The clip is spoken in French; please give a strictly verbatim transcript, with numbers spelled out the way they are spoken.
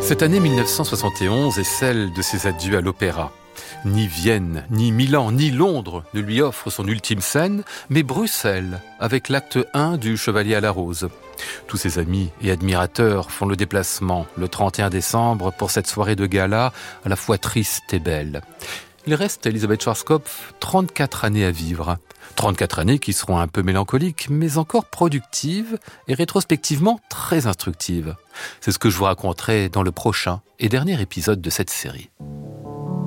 Cette année mille neuf cent soixante et onze est celle de ses adieux à l'opéra. Ni Vienne, ni Milan, ni Londres ne lui offrent son ultime scène, mais Bruxelles, avec l'acte un du Chevalier à la Rose. Tous ses amis et admirateurs font le déplacement le trente et un décembre pour cette soirée de gala à la fois triste et belle. Il reste à Elisabeth Schwarzkopf trente-quatre années à vivre. trente-quatre années qui seront un peu mélancoliques, mais encore productives et rétrospectivement très instructives. C'est ce que je vous raconterai dans le prochain et dernier épisode de cette série.